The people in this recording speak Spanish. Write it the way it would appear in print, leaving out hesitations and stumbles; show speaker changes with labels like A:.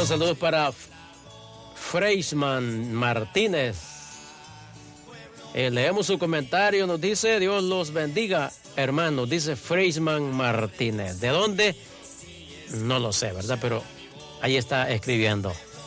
A: Bueno, saludos para Freisman Martínez. Leemos su comentario, nos dice: Dios los bendiga, hermanos, dice Freisman Martínez. ¿De dónde? No lo sé, ¿verdad? Pero ahí está escribiendo.